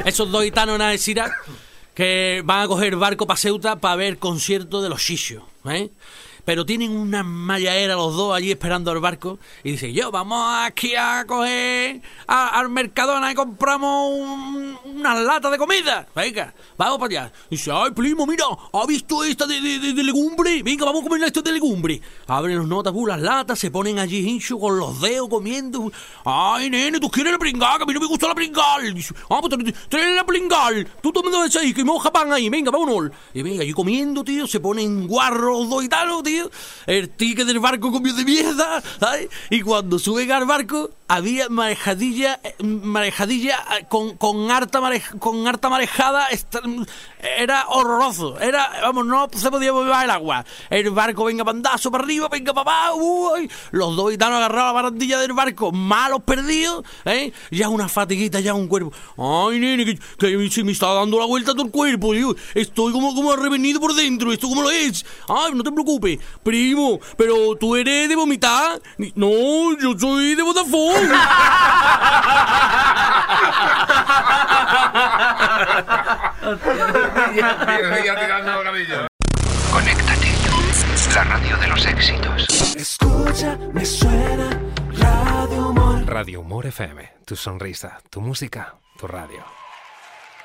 Esos dos gitanos en Algeciras que van a coger barco para Ceuta para ver concierto de los Xixos, ¿eh? Pero tienen una mallaera los dos allí esperando al barco y dicen, yo, vamos aquí a coger al Mercadona y compramos unas latas de comida. Venga, vamos para allá. Y dice, ay, primo, mira, ¿ha visto esta de legumbre? Venga, vamos a comer esto de legumbre. Abren los notas, las latas, se ponen allí hinchos con los dedos comiendo. Ay, nene, ¿tú quieres la pringada? Que a mí no me gusta la pringal. Dice, pues trae la pringal. Tú tomas esa ahí, que moja pan ahí. Venga, vámonos. Y venga, allí comiendo, tío, se ponen guarros los dos gitanos, tío. El ticket del barco comió de mierda, ¿sabes? Y cuando suben al barco había marejadilla con harta marejada. Era horroroso. No se podía beber el agua. El barco venga pandazo para arriba, venga para abajo. Los dos gitanos agarrados a la barandilla del barco, malos perdidos, ¿eh? Ya una fatiguita, ya un cuerpo. Ay, nene, que se me está dando la vuelta todo el cuerpo, tío. Estoy como revenido por dentro. ¿Esto cómo lo es? Ay, no te preocupes, primo, pero tú eres de vomitar. No, yo soy de Vodafone. Conéctate, la radio de los éxitos. Escucha, me suena Radio Humor. Radio Humor FM, tu sonrisa, tu música, tu radio.